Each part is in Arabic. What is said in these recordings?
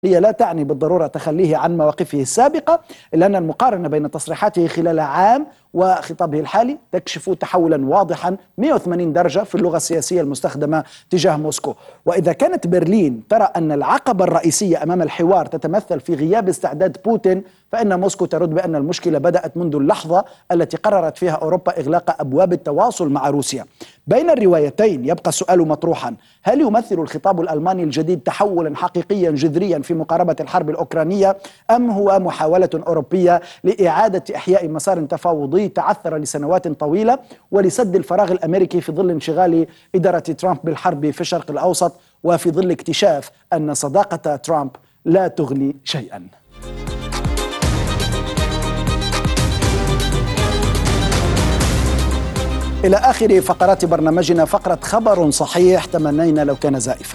هي لا تعني بالضرورة تخليه عن مواقفه السابقة، إلا أن المقارنة بين تصريحاته خلال عام وخطابه الحالي تكشف تحولا واضحا 180 درجة في اللغة السياسية المستخدمة تجاه موسكو. وإذا كانت برلين ترى أن العقبة الرئيسية أمام الحوار تتمثل في غياب استعداد بوتين، فإن موسكو ترد بأن المشكلة بدأت منذ اللحظة التي قررت فيها أوروبا إغلاق أبواب التواصل مع روسيا. بين الروايتين يبقى السؤال مطروحا: هل يمثل الخطاب الألماني الجديد تحولا حقيقيا جذريا في مقاربة الحرب الأوكرانية، أم هو محاولة أوروبية لإعادة إحياء مسار تفاوضي تعثر لسنوات طويلة ولسد الفراغ الأمريكي في ظل انشغال إدارة ترامب بالحرب في الشرق الأوسط، وفي ظل اكتشاف أن صداقة ترامب لا تغني شيئا؟ إلى آخر فقرات برنامجنا فقرة خبر صحيح تمنينا لو كان زائفا.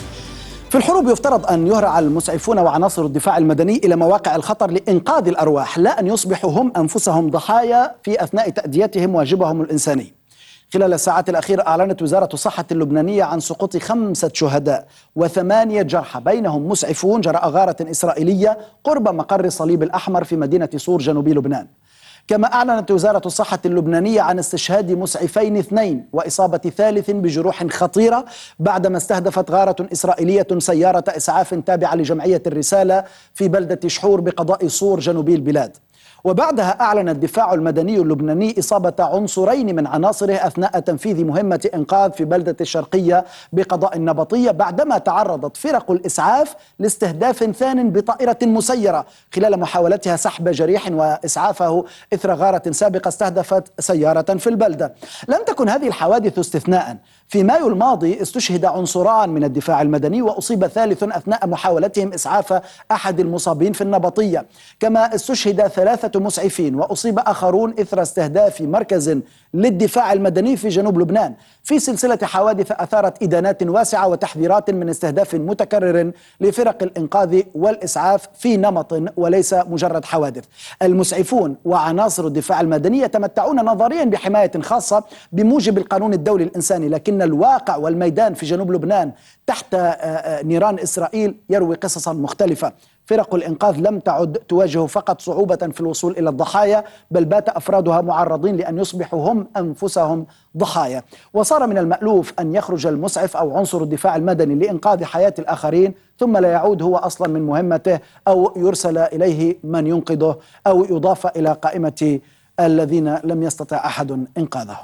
في الحروب يفترض أن يهرع المسعفون وعناصر الدفاع المدني إلى مواقع الخطر لإنقاذ الأرواح، لا أن يصبحوا هم أنفسهم ضحايا في أثناء تأديتهم واجبهم الإنساني. خلال الساعات الأخيرة أعلنت وزارة الصحة اللبنانية عن سقوط 5 شهداء و8 جرحى، بينهم مسعفون جراء غارة إسرائيلية قرب مقر الصليب الأحمر في مدينة صور جنوبي لبنان. كما أعلنت وزارة الصحة اللبنانية عن استشهاد مسعفين 2 وإصابة 3 بجروح خطيرة بعدما استهدفت غارة إسرائيلية سيارة إسعاف تابعة لجمعية الرسالة في بلدة شحور بقضاء صور جنوبي البلاد. وبعدها أعلن الدفاع المدني اللبناني إصابة عنصرين من عناصره أثناء تنفيذ مهمة إنقاذ في بلدة الشرقية بقضاء النبطية، بعدما تعرضت فرق الإسعاف لاستهداف ثان بطائرة مسيرة خلال محاولتها سحب جريح وإسعافه إثر غارة سابقة استهدفت سيارة في البلدة. لم تكن هذه الحوادث استثناء. في مايو الماضي استشهد عنصران من الدفاع المدني وأصيب ثالث أثناء محاولتهم إسعاف أحد المصابين في النبطية. كما استشهد 3 مسعفين وأصيب آخرون إثر استهداف مركز للدفاع المدني في جنوب لبنان، في سلسلة حوادث أثارت إدانات واسعة وتحذيرات من استهداف متكرر لفرق الإنقاذ والإسعاف في نمط وليس مجرد حوادث. المسعفون وعناصر الدفاع المدني يتمتعون نظريا بحماية خاصة بموجب القانون الدولي الإنساني، لكن الواقع والميدان في جنوب لبنان تحت نيران إسرائيل يروي قصصا مختلفة. فرق الإنقاذ لم تعد تواجه فقط صعوبة في الوصول إلى الضحايا، بل بات أفرادها معرضين لأن يصبحوا هم أنفسهم ضحايا. وصار من المألوف أن يخرج المسعف أو عنصر الدفاع المدني لإنقاذ حياة الآخرين ثم لا يعود هو أصلا من مهمته، أو يرسل إليه من ينقذه، أو يضاف إلى قائمة الذين لم يستطع أحد إنقاذهم.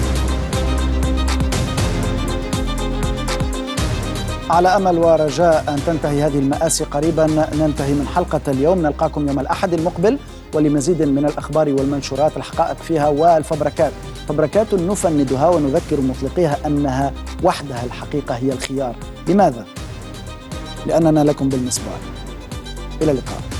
على أمل ورجاء أن تنتهي هذه المآسي قريبا ننتهي من حلقة اليوم. نلقاكم يوم الأحد المقبل ولمزيد من الأخبار والمنشورات، الحقائق فيها والفبركات، فبركات نفندها ونذكر مطلقيها أنها وحدها الحقيقة هي الخيار. لماذا؟ لأننا لكم بالمصباح. إلى اللقاء.